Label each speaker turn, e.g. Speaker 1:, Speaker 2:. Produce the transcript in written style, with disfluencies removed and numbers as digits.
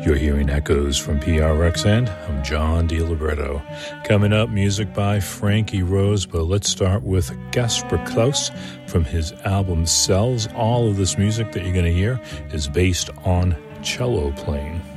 Speaker 1: You're hearing echoes from PRXN. I'm John DiLibretto. Coming up, music by Frankie Rose, but let's start with Gasper Klaus from his album Cells. All of this music that you're going to hear is based on cello playing.